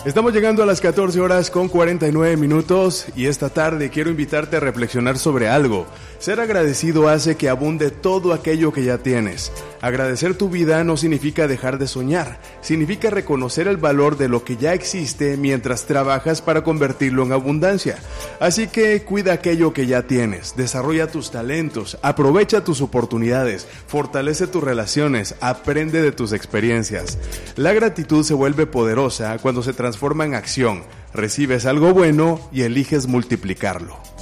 Estamos llegando a las 14 horas con 49 minutos y esta tarde quiero invitarte a reflexionar sobre algo. Ser agradecido hace que abunde todo aquello que ya tienes. Agradecer tu vida no significa dejar de soñar, significa reconocer el valor de lo que ya existe mientras trabajas para convertirlo en abundancia. Así que cuida aquello que ya tienes, desarrolla tus talentos, aprovecha tus oportunidades, fortalece tus relaciones, aprende de tus experiencias. La gratitud se vuelve poderosa cuando se transforma en acción, recibes algo bueno y eliges multiplicarlo.